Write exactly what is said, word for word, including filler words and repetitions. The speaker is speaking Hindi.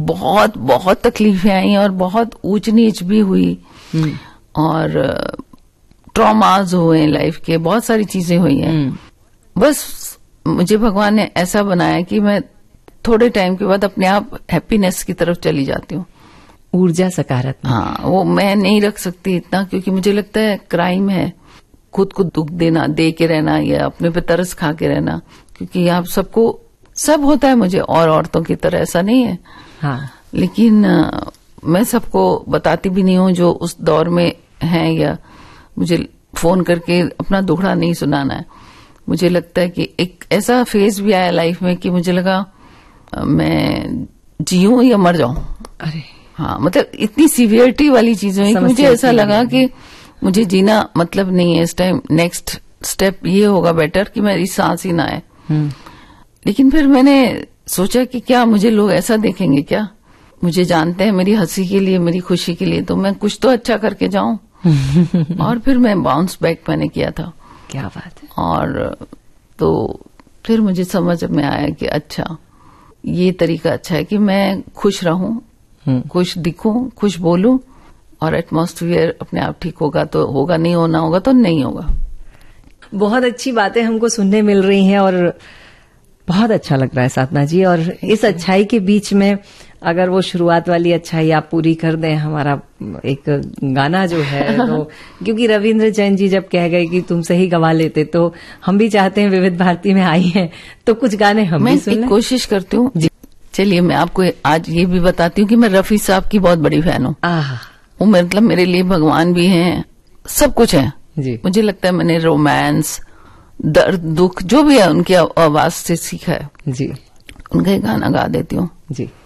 बहुत बहुत तकलीफें आई और बहुत ऊंच नीच भी हुई और ट्रॉमाज हुए लाइफ के, बहुत सारी चीजें हुई हैं। बस मुझे भगवान ने ऐसा बनाया कि मैं थोड़े टाइम के बाद अपने आप हैप्पीनेस की तरफ चली जाती हूँ। ऊर्जा सकारात्मक। हाँ, वो मैं नहीं रख सकती इतना, क्योंकि मुझे लगता है क्राइम है खुद को दुख देना, दे के रहना या अपने पे तरस खा के रहना, क्योंकि आप सबको सब होता है मुझे और औरतों की तरह, ऐसा नहीं है। हाँ। लेकिन आ, मैं सबको बताती भी नहीं हूँ जो उस दौर में हैं, या मुझे फोन करके अपना दुखड़ा नहीं सुनाना है। मुझे लगता है कि एक ऐसा फेज भी आया लाइफ में कि मुझे लगा मैं जीऊं या मर जाऊं। अरे हाँ, मतलब इतनी सीवियरिटी वाली चीजें हुई कि मुझे ऐसा लगा कि मुझे जीना मतलब नहीं है इस टाइम। नेक्स्ट स्टेप ये होगा बेटर कि मेरी सांस ही ना आए। लेकिन फिर मैंने सोचा कि क्या मुझे लोग ऐसा देखेंगे क्या, मुझे जानते हैं मेरी हंसी के लिए, मेरी खुशी के लिए, तो मैं कुछ तो अच्छा करके जाऊं। और फिर मैं बाउंस बैक मैंने किया था। क्या बात है। और तो फिर मुझे समझ में आया कि अच्छा ये तरीका अच्छा है कि मैं खुश रहूं, खुश दिखूं, खुश बोलूं, और एटमॉस्फेयर अपने आप ठीक होगा तो होगा, नहीं होना होगा तो नहीं होगा। बहुत अच्छी बातें हमको सुनने मिल रही हैं और बहुत अच्छा लग रहा है साधना जी। और इस अच्छाई के बीच में अगर वो शुरुआत वाली अच्छाई आप पूरी कर दें, हमारा एक गाना जो है तो क्योंकि रविंद्र जैन जी जब कह गए कि तुम सही गवा लेते, तो हम भी चाहते हैं विविध भारती में आई हैं तो कुछ गाने हम भी सुन लें। मैं कोशिश करती हूँ। चलिए मैं आपको आज ये भी बताती हूँ कि मैं रफी साहब की बहुत बड़ी फैन हूँ। वो मतलब मेरे लिए भगवान भी हैं, सब कुछ है जी। मुझे लगता है मैंने रोमांस, दर्द, दुख जो भी है उनकी आवाज से सीखा है जी। उनका गाना गा देती हूँ जी।